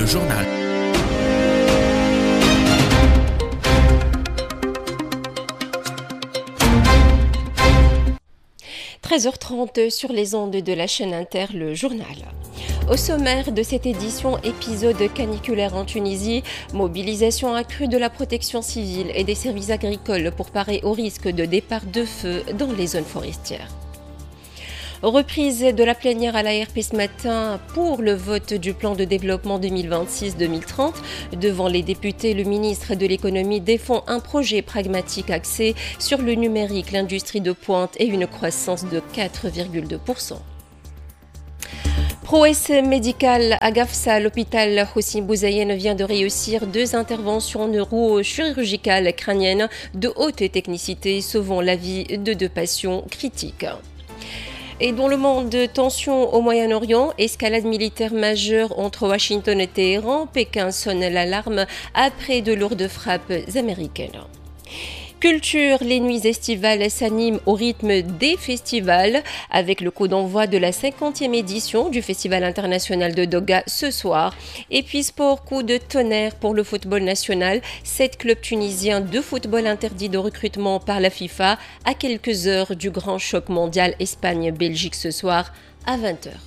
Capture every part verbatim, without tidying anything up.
le journal. treize heures trente sur les ondes de la chaîne Inter, le journal. Au sommaire de cette édition, épisode caniculaire en Tunisie, mobilisation accrue de la protection civile et des services agricoles pour parer au risque de départ de feu dans les zones forestières. Reprise de la plénière à l'A R P ce matin pour le vote du plan de développement deux mille vingt-six deux mille trente. Devant les députés, le ministre de l'économie défend un projet pragmatique axé sur le numérique, l'industrie de pointe et une croissance de quatre virgule deux pour cent. Prouesse médicale à Gafsa, l'hôpital Hossein Bouzaïen vient de réussir deux interventions neurochirurgicales crâniennes de haute technicité, sauvant la vie de deux patients critiques. Et dans le monde, tension au Moyen-Orient, escalade militaire majeure entre Washington et Téhéran, Pékin sonne l'alarme après de lourdes frappes américaines. Culture, les nuits estivales s'animent au rythme des festivals avec le coup d'envoi de la cinquantième édition du Festival international de Doga ce soir. Et puis sport, coup de tonnerre pour le football national. Sept clubs tunisiens de football interdits de recrutement par la FIFA à quelques heures du grand choc mondial Espagne-Belgique ce soir à vingt heures.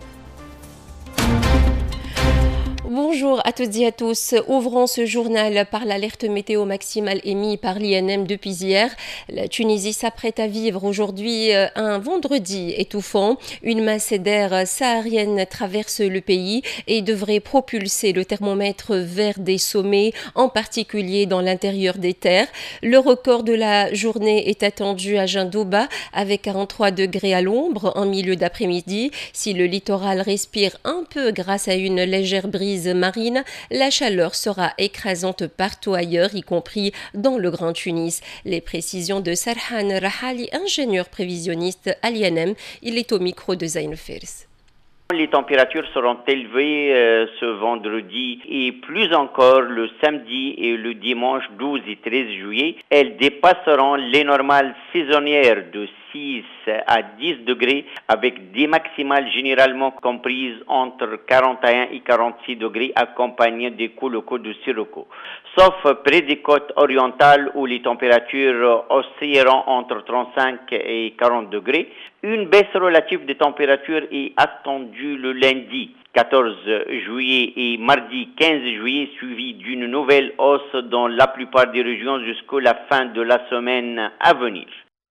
Bonjour à toutes et à tous. Ouvrons ce journal par l'alerte météo maximale émise par l'I N M depuis hier. La Tunisie s'apprête à vivre aujourd'hui un vendredi étouffant. Une masse d'air saharienne traverse le pays et devrait propulser le thermomètre vers des sommets, en particulier dans l'intérieur des terres. Le record de la journée est attendu à Jindouba avec quarante-trois degrés à l'ombre en milieu d'après-midi. Si le littoral respire un peu grâce à une légère brise marine, la chaleur sera écrasante partout ailleurs, y compris dans le Grand Tunis. Les précisions de Sarhan Rahali, ingénieur prévisionniste à l'I N M, il est au micro de Zain Fers. Les températures seront élevées euh, ce vendredi et plus encore le samedi et le dimanche douze et treize juillet. Elles dépasseront les normales saisonnières de six à dix degrés avec des maximales généralement comprises entre quarante et un et quarante-six degrés accompagnées des coups locaux de sirocco. Sauf près des côtes orientales où les températures oscilleront entre trente-cinq et quarante degrés. Une baisse relative des températures est attendue le lundi quatorze juillet et mardi quinze juillet, suivi d'une nouvelle hausse dans la plupart des régions jusqu'à la fin de la semaine à venir.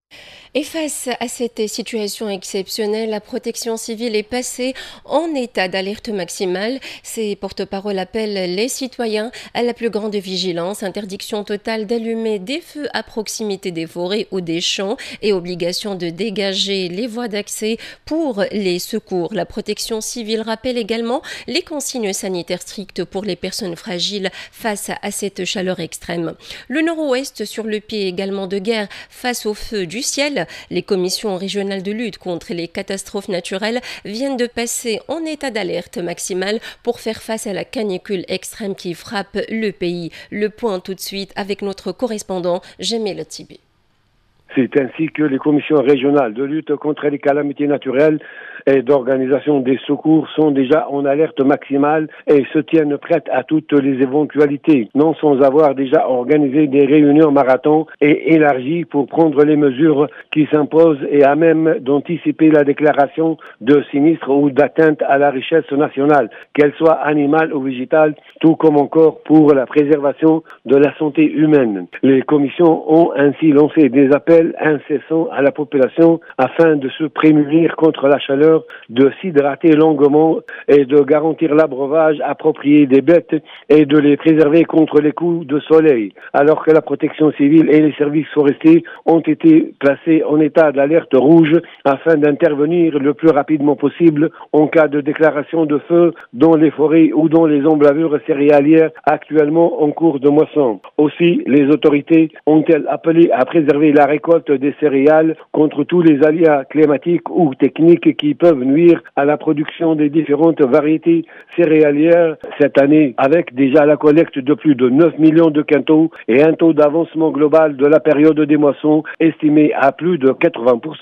Et face à cette situation exceptionnelle, la protection civile est passée en état d'alerte maximale. Ses porte-parole appellent les citoyens à la plus grande vigilance, interdiction totale d'allumer des feux à proximité des forêts ou des champs et obligation de dégager les voies d'accès pour les secours. La protection civile rappelle également les consignes sanitaires strictes pour les personnes fragiles face à cette chaleur extrême. Le nord-ouest sur le pied également de guerre face au feu du ciel. Les commissions régionales de lutte contre les catastrophes naturelles viennent de passer en état d'alerte maximale pour faire face à la canicule extrême qui frappe le pays. Le point tout de suite avec notre correspondant Jamel Tibi. C'est ainsi que les commissions régionales de lutte contre les calamités naturelles et d'organisation des secours sont déjà en alerte maximale et se tiennent prêtes à toutes les éventualités, non sans avoir déjà organisé des réunions marathon et élargies pour prendre les mesures qui s'imposent et à même d'anticiper la déclaration de sinistres ou d'atteinte à la richesse nationale, qu'elle soit animale ou végétale, tout comme encore pour la préservation de la santé humaine. Les commissions ont ainsi lancé des appels incessants à la population afin de se prémunir contre la chaleur, de s'hydrater longuement et de garantir l'abreuvage approprié des bêtes et de les préserver contre les coups de soleil, alors que la protection civile et les services forestiers ont été placés en état d'alerte rouge afin d'intervenir le plus rapidement possible en cas de déclaration de feu dans les forêts ou dans les emblavures céréalières actuellement en cours de moisson. Aussi, les autorités ont-elles appelé à préserver la récolte des céréales contre tous les aléas climatiques ou techniques qui peuvent nuire à la production des différentes variétés céréalières cette année, avec déjà la collecte de plus de neuf millions de quintaux et un taux d'avancement global de la période des moissons estimé à plus de quatre-vingts pour cent.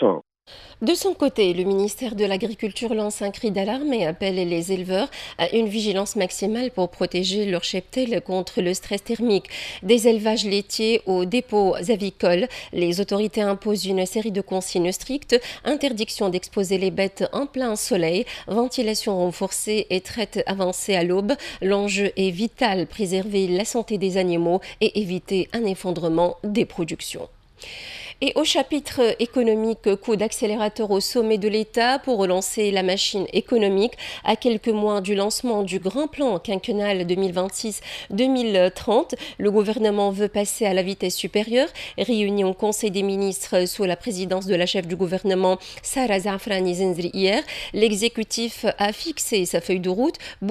De son côté, le ministère de l'Agriculture lance un cri d'alarme et appelle les éleveurs à une vigilance maximale pour protéger leur cheptel contre le stress thermique. Des élevages laitiers aux dépôts avicoles, les autorités imposent une série de consignes strictes, interdiction d'exposer les bêtes en plein soleil, ventilation renforcée et traite avancée à l'aube. L'enjeu est vital, préserver la santé des animaux et éviter un effondrement des productions. Et au chapitre économique, coup d'accélérateur au sommet de l'État pour relancer la machine économique. À quelques mois du lancement du grand plan quinquennal deux mille vingt-six deux mille trente, le gouvernement veut passer à la vitesse supérieure. Réuni au Conseil des ministres sous la présidence de la chef du gouvernement Sarah Zaafrani Zenzri hier, l'exécutif a fixé sa feuille de route.